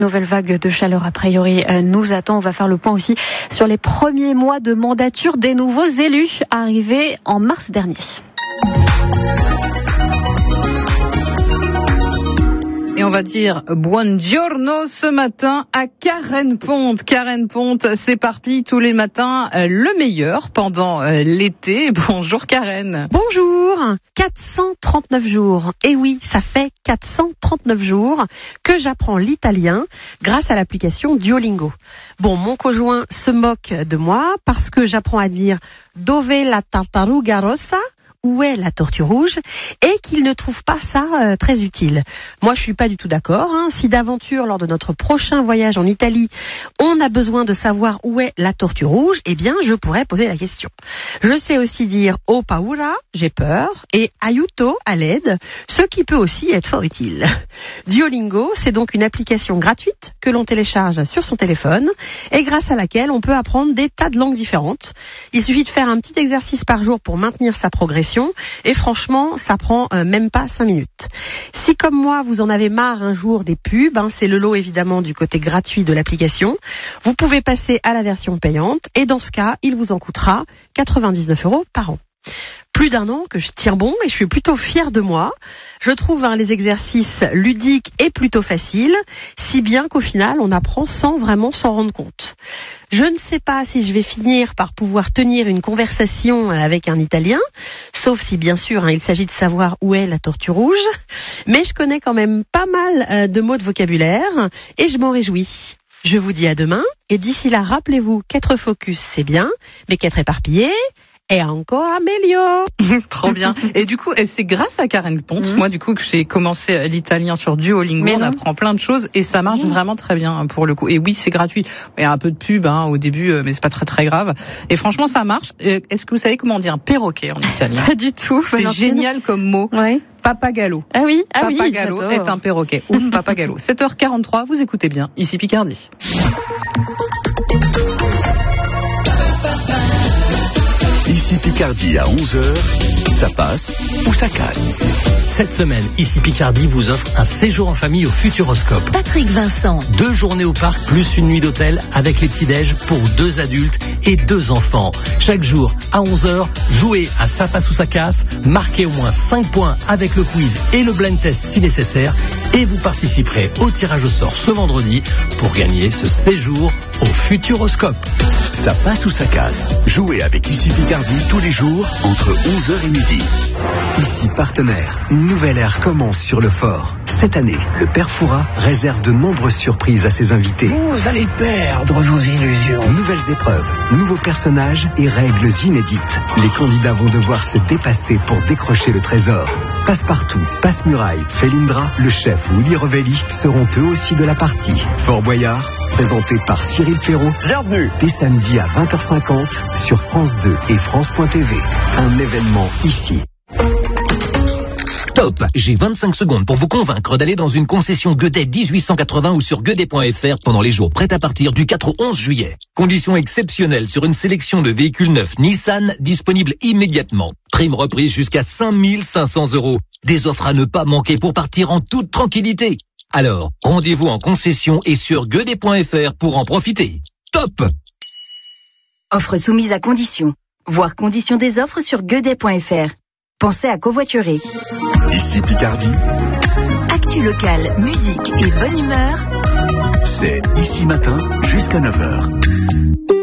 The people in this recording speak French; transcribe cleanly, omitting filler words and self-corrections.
Nouvelle vague de chaleur a priori nous attend. On va faire le point aussi sur les premiers mois de mandature des nouveaux élus arrivés en mars dernier. Et on va dire buongiorno ce matin à Karen Ponte. Karen Ponte s'éparpille tous les matins le meilleur pendant l'été. Bonjour Karen. Bonjour. 439 jours. Et oui, ça fait 439 jours que j'apprends l'italien grâce à l'application Duolingo. Bon, mon conjoint se moque de moi parce que j'apprends à dire dove la tartaruga rossa? Où est la tortue rouge, et qu'il ne trouve pas ça très utile. Moi, je suis pas du tout d'accord. Si d'aventure, lors de notre prochain voyage en Italie, on a besoin de savoir où est la tortue rouge, eh bien, je pourrais poser la question. Je sais aussi dire ho paura, j'ai peur, et aiuto, à l'aide, ce qui peut aussi être fort utile. Duolingo, c'est donc une application gratuite que l'on télécharge sur son téléphone, et grâce à laquelle on peut apprendre des tas de langues différentes. Il suffit de faire un petit exercice par jour pour maintenir sa progression. Et franchement, ça prend même pas 5 minutes. Si comme moi, vous en avez marre un jour des pubs, c'est le lot évidemment du côté gratuit de l'application, vous pouvez passer à la version payante et dans ce cas, il vous en coûtera 99 € par an. Plus d'un an que je tiens bon et je suis plutôt fière de moi. Je trouve les exercices ludiques et plutôt faciles, si bien qu'au final, on apprend sans vraiment s'en rendre compte. Je ne sais pas si je vais finir par pouvoir tenir une conversation avec un Italien, sauf si bien sûr il s'agit de savoir où est la tortue rouge, mais je connais quand même pas mal de mots de vocabulaire et je m'en réjouis. Je vous dis à demain et d'ici là, rappelez-vous qu'être focus c'est bien, mais qu'être éparpillé, et encore meglio. Trop bien. Et du coup, c'est grâce à Karen Ponte, moi du coup, que j'ai commencé l'italien sur Duolingo. On apprend plein de choses et ça marche vraiment très bien pour le coup. Et oui, c'est gratuit. Il y a un peu de pub au début, mais c'est pas très très grave. Et franchement, ça marche. Est-ce que vous savez comment on dit un perroquet en italien? Pas du tout. C'est génial comme mot. Ouais. Papagallo. Ah oui, Papagallo est un perroquet. Un papagallo. 7h43, vous écoutez bien. Ici Picardie. Ici Picardie à 11h, ça passe ou ça casse. Cette semaine, Ici Picardie vous offre un séjour en famille au Futuroscope. Patrick Vincent. 2 journées au parc plus une nuit d'hôtel avec les petits-déj pour 2 adultes et 2 enfants. Chaque jour à 11h, jouez à ça passe ou ça casse, marquez au moins 5 points avec le quiz et le blind test si nécessaire et vous participerez au tirage au sort ce vendredi pour gagner ce séjour au Futuroscope. Ça passe ou ça casse. Jouez avec Ici Picardie tous les jours entre 11h et midi. Ici partenaire, une nouvelle ère commence sur le fort. Cette année, le Père Fouras réserve de nombreuses surprises à ses invités. Vous allez perdre vos illusions. Nouvelles épreuves, nouveaux personnages et règles inédites. Les candidats vont devoir se dépasser pour décrocher le trésor. Passe-Partout, Passe-Muraille, Felindra, le chef Willy Revelli seront eux aussi de la partie. Fort Boyard, présenté par Cyril Ferraud. Bienvenue. Dès samedi à 20h50 sur France 2 et France.tv. Un événement ici. Stop! J'ai 25 secondes pour vous convaincre d'aller dans une concession Guedet 1880 ou sur guedet.fr pendant les jours prêts à partir du 4 au 11 juillet. Conditions exceptionnelles sur une sélection de véhicules neufs Nissan disponibles immédiatement. Prime reprise jusqu'à 5 500 €. Des offres à ne pas manquer pour partir en toute tranquillité. Alors, rendez-vous en concession et sur guedet.fr pour en profiter. Top! Offre soumise à conditions. Voir conditions des offres sur guedet.fr. Pensez à covoiturer. Ici Picardie. Actu locale, musique et bonne humeur. C'est Ici Matin jusqu'à 9h.